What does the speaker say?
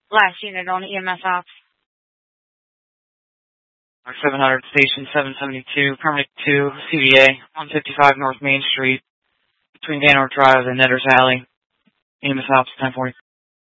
Last unit on EMS ops. 700 Station 772, Permanent 2, CVA, 155 North Main Street, between Danner Drive and Netters Alley. EMS ops 1040.